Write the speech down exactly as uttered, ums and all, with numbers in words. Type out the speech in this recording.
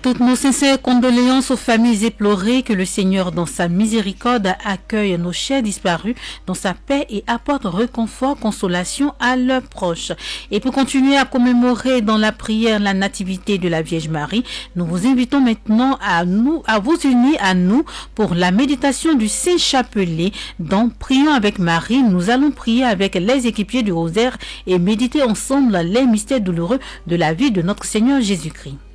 Toutes nos sincères condoléances aux familles éplorées, que le Seigneur dans sa miséricorde accueille nos chers disparus dans sa paix et apporte réconfort, consolation à leurs proches. Et pour continuer à commémorer dans la prière la nativité de la Vierge Marie, nous vous invitons maintenant à nous, à vous unir à nous pour la méditation du Saint Chapelet. Donc, prions avec Marie. Nous allons prier avec les équipiers du rosaire et méditer ensemble les mystères douloureux de la vie de notre Seigneur Jésus-Christ.